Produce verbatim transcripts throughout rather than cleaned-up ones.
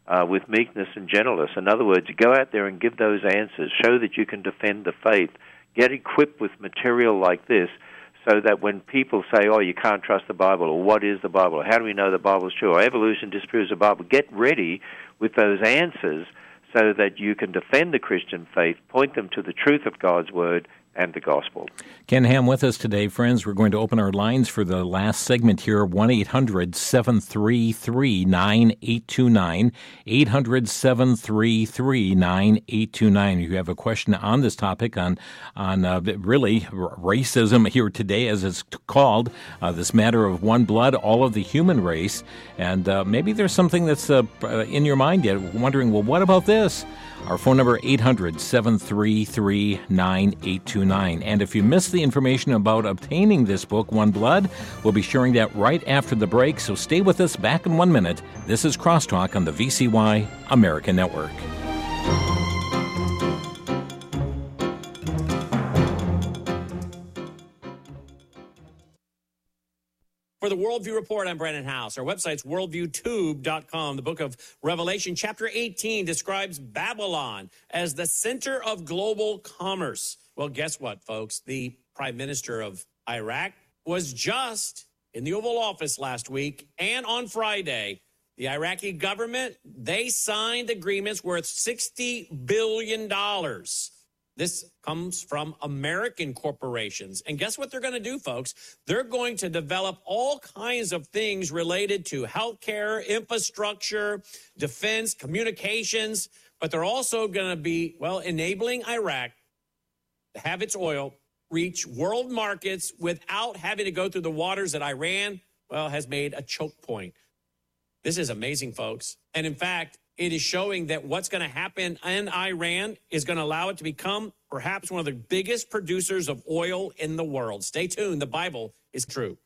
uh, with meekness and gentleness. In other words, go out there and give those answers. Show that you can defend the faith. Get equipped with material like this so that when people say, oh, you can't trust the Bible, or what is the Bible, or how do we know the Bible is true, or evolution disproves the Bible, get ready with those answers so that you can defend the Christian faith, point them to the truth of God's Word and the gospel. Ken Ham with us today, friends. We're going to open our lines for the last segment here, one eight hundred seven three three nine eight two nine, eight hundred seven three three nine eight two nine. If you have a question on this topic, on on uh, really racism here today, as it's called, uh, this matter of one blood, all of the human race, and uh, maybe there's something that's uh, in your mind yet, wondering, well, what about this? Our phone number, eight hundred seven three three nine eight two nine. And if you missed the information about obtaining this book, One Blood, we'll be sharing that right after the break, so stay with us. Back in one minute. This is Crosstalk on the V C Y American Network. For the Worldview Report, I'm Brandon House. Our website's worldview tube dot com. The book of Revelation, chapter eighteen, describes Babylon as the center of global commerce. Well, guess what, folks? The prime minister of Iraq was just in the Oval Office last week, and on Friday, the Iraqi government, they signed agreements worth sixty billion dollars. This comes from American corporations. And guess what they're going to do, folks? They're going to develop all kinds of things related to healthcare, infrastructure, defense, communications. But they're also going to be, well, enabling Iraq to have its oil reach world markets without having to go through the waters that Iran, well, has made a choke point. This is amazing, folks. And in fact, it is showing that what's going to happen in Iran is going to allow it to become perhaps one of the biggest producers of oil in the world. Stay tuned. The Bible is true.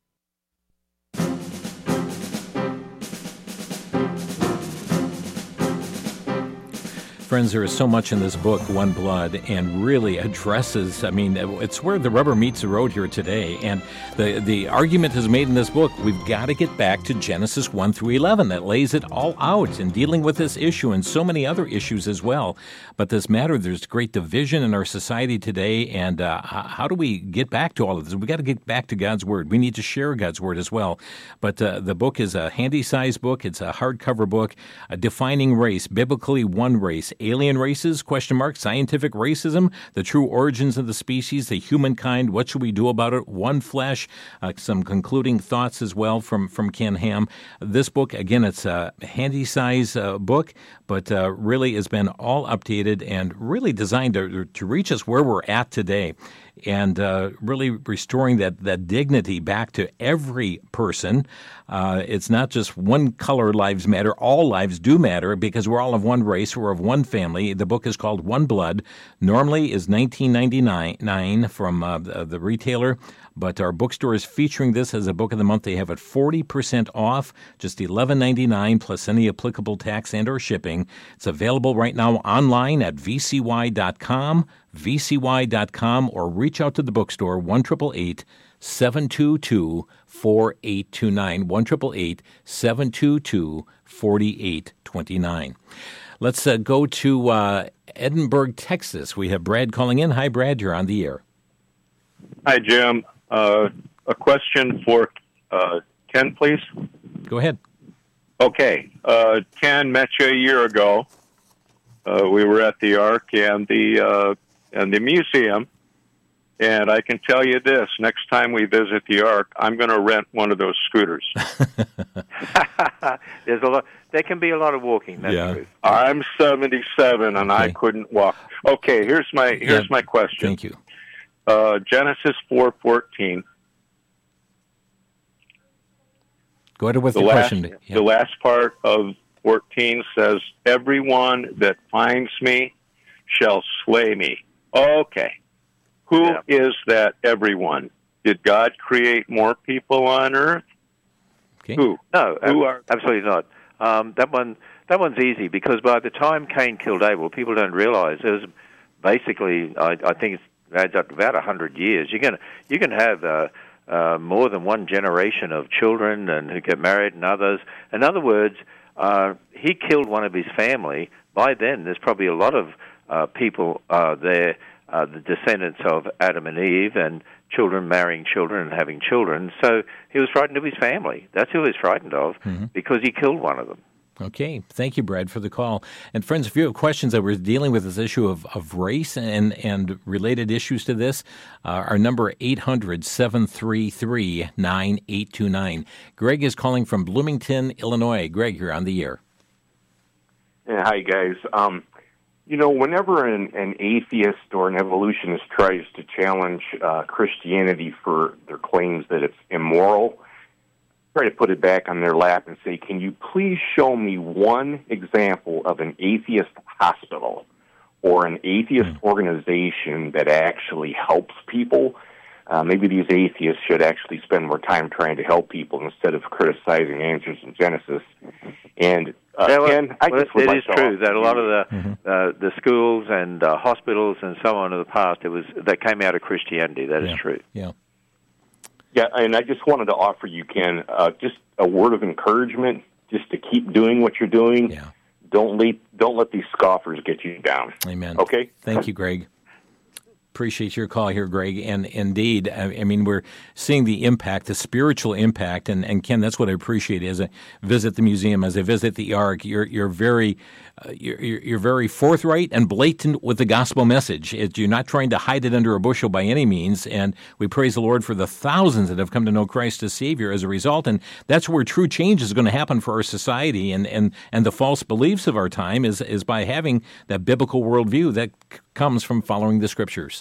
Friends, there is so much in this book, One Blood, and really addresses, I mean, it's where the rubber meets the road here today. And the, the argument is made in this book, we've got to get back to Genesis one through eleven. That lays it all out in dealing with this issue and so many other issues as well. But this matter, there's great division in our society today. And uh, how do we get back to all of this? We've got to get back to God's Word. We need to share God's Word as well. But uh, the book is a handy-sized book. It's a hardcover book, a defining race, biblically one race. Alien races, question mark, scientific racism, the true origins of the species, the humankind, what should we do about it, one flesh, uh, some concluding thoughts as well from, from Ken Ham. This book, again, it's a handy-size uh, book, but uh, really has been all updated and really designed to, to reach us where we're at today. And uh, really restoring that, that dignity back to every person. Uh, it's not just one color lives matter. All lives do matter because we're all of one race. We're of one family. The book is called One Blood. Normally is nineteen ninety-nine from uh, the, the retailer, but our bookstore is featuring this as a book of the month. They have it forty percent off, just eleven ninety-nine plus any applicable tax and or shipping. It's available right now online at v c y dot com. v c y dot com, or reach out to the bookstore, one eight eight eight, seven two two, four eight two nine, one eight eight eight, seven two two, four eight two nine. Let's uh, go to uh, Edinburgh, Texas. We have Brad calling in. Hi, Brad. You're on the air. Hi, Jim. Uh, a question for uh, Ken, please. Go ahead. Okay. Uh, Ken, met you a year ago. Uh, we were at the Ark and the uh, and the museum, and I can tell you this: next time we visit the Ark, I'm going to rent one of those scooters. There's a lot. There can be a lot of walking. That's yeah. true. I'm seventy-seven, and okay. I couldn't walk. Okay, here's my here's yeah. my question. Thank you. Uh, Genesis four fourteen. Go ahead with the the last, question. Yeah. The last part of fourteen says, "Everyone that finds me shall slay me." Okay. Who yeah. is that everyone? Did God create more people on earth? Okay. Who? No, Who ab- are? absolutely not. Um, that one, that one's easy because by the time Cain killed Abel, people don't realize it was basically. I, I think it adds up to about a hundred years. You can you can have uh, uh, more than one generation of children and who get married and others. In other words, uh, he killed one of his family. By then, there's probably a lot of uh, people uh, there, uh, the descendants of Adam and Eve, and children marrying children and having children. So he was frightened of his family. That's who he was frightened of, mm-hmm. because he killed one of them. Okay. Thank you, Brad, for the call. And friends, if you have questions that we're dealing with this issue of, of race and, and related issues to this, uh, our number eight hundred, seven three three, nine eight two nine. Greg is calling from Bloomington, Illinois. Greg, you're on the air. Yeah, hi, guys. Um, you know, whenever an, an atheist or an evolutionist tries to challenge uh, Christianity for their claims that it's immoral, try to put it back on their lap and say, can you please show me one example of an atheist hospital or an atheist mm. organization that actually helps people? Uh, maybe these atheists should actually spend more time trying to help people instead of criticizing answers in Genesis. And uh, yeah, well, Ken, I well, just would it like is to true that a lot of the mm-hmm. uh, the schools and uh, hospitals and so on in the past, it was that came out of Christianity. That yeah. is true. Yeah. Yeah, and I just wanted to offer you, Ken, uh, just a word of encouragement, just to keep doing what you're doing. Yeah. Don't let don't let these scoffers get you down. Amen. Okay? Thank you, Greg. Appreciate your call here, Greg. And indeed, I, I mean, we're seeing the impact, the spiritual impact. And, and Ken, that's what I appreciate as I visit the museum, as I visit the Ark. You're you're very uh, you're you're very forthright and blatant with the gospel message. It, you're not trying to hide it under a bushel by any means. And we praise the Lord for the thousands that have come to know Christ as Savior as a result. And that's where true change is going to happen for our society. And and and the false beliefs of our time is is by having that biblical worldview that c- comes from following the Scriptures.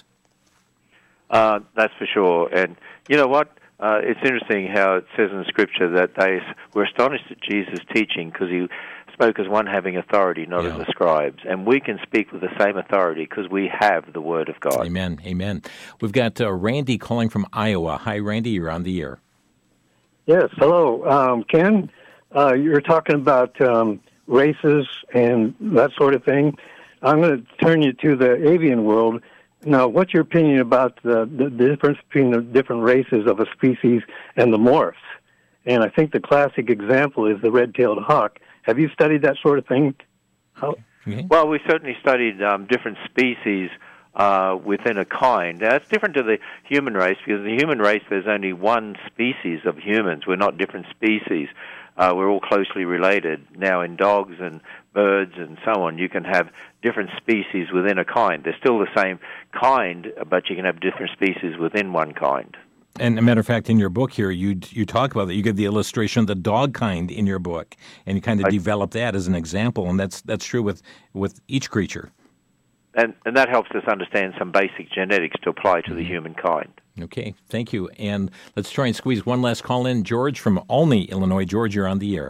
Uh, that's for sure. And you know what? Uh, it's interesting how it says in Scripture that they were astonished at Jesus' teaching because he spoke as one having authority, not yeah. as the scribes. And we can speak with the same authority because we have the Word of God. Amen. Amen. We've got uh, Randy calling from Iowa. Hi, Randy. You're on the air. Yes. Hello, um, Ken. Uh, you're talking about um, races and that sort of thing. I'm going to turn you to the avian world. Now, what's your opinion about the, the, the difference between the different races of a species and the morphs? And I think the classic example is the red-tailed hawk. Have you studied that sort of thing? How? Okay. Well, we certainly studied um, different species uh, within a kind. Now, that's different to the human race because in the human race there's only one species of humans. We're not different species. Uh, we're all closely related. Now, in dogs and birds and so on, you can have different species within a kind. They're still the same kind, but you can have different species within one kind. And a matter of fact, in your book here, you you talk about that. You give the illustration of the dog kind in your book, and you kind of I, develop that as an example, and that's that's true with, with each creature. And and that helps us understand some basic genetics to apply to mm-hmm. the human kind. Okay, thank you. And let's try and squeeze one last call in. George from Olney, Illinois. George, you're on the air.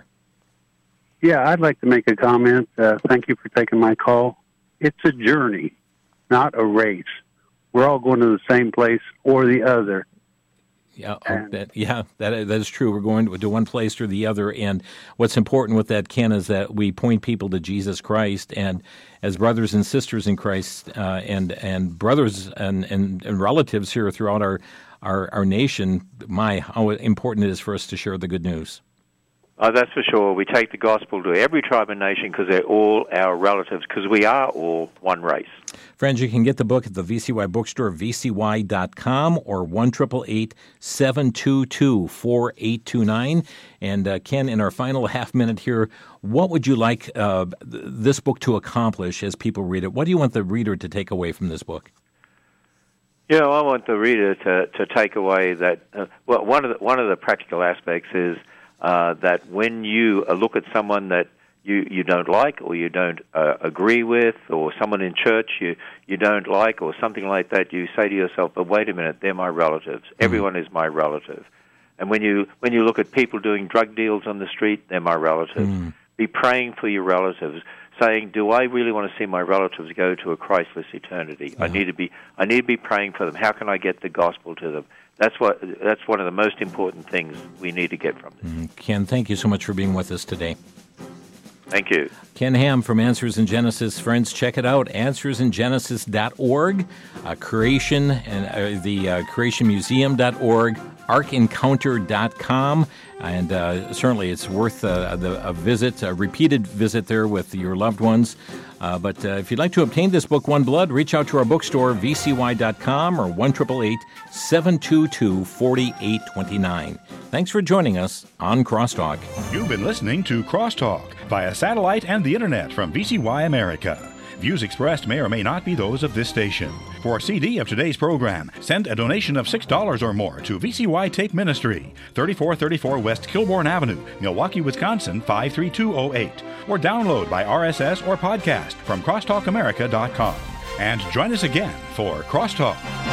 Yeah, I'd like to make a comment. Uh, thank you for taking my call. It's a journey, not a race. We're all going to the same place or the other. Yeah, oh, that, yeah, that that is true. We're going to one place or the other, and what's important with that, Ken, is that we point people to Jesus Christ, and as brothers and sisters in Christ, uh, and and brothers and, and, and relatives here throughout our, our our nation. My, how important it is for us to share the good news. Oh, that's for sure. We take the gospel to every tribe and nation because they're all our relatives, because we are all one race. Friends, you can get the book at the V C Y bookstore, v c y dot com, or one eight eight eight, seven two two, four eight two nine. And uh, Ken, in our final half minute here, what would you like uh, th- this book to accomplish as people read it? What do you want the reader to take away from this book? You know, I want the reader to, to take away that, uh, well, one of the, one of the practical aspects is Uh, that when you uh, look at someone that you, you don't like or you don't uh, agree with, or someone in church you, you don't like or something like that, you say to yourself, but wait a minute, they're my relatives. Mm-hmm. Everyone is my relative. And when you when you look at people doing drug deals on the street, they're my relatives. Mm-hmm. Be praying for your relatives, saying, do I really want to see my relatives go to a Christless eternity? Uh-huh. I need to be I need to be praying for them. How can I get the gospel to them? That's what. That's one of the most important things we need to get from this. Mm-hmm. Ken, thank you so much for being with us today. Thank you. Ken Ham from Answers in Genesis. Friends, check it out, answers in genesis dot org, uh, creation and uh, the uh, creation museum dot org, ark encounter dot com, and uh, certainly it's worth uh, the, a visit, a repeated visit there with your loved ones. Uh, but uh, if you'd like to obtain this book, One Blood, reach out to our bookstore, v c y dot com, or one eight eight eight, seven two two, four eight two nine. Thanks for joining us on Crosstalk. You've been listening to Crosstalk via satellite and the internet from V C Y America. Views expressed may or may not be those of this station. For a C D of today's program, send a donation of six dollars or more to V C Y Tape Ministry, thirty-four thirty-four West Kilbourne Avenue, Milwaukee, Wisconsin, five three two zero eight, or download by R S S or podcast from crosstalk america dot com. And join us again for Crosstalk.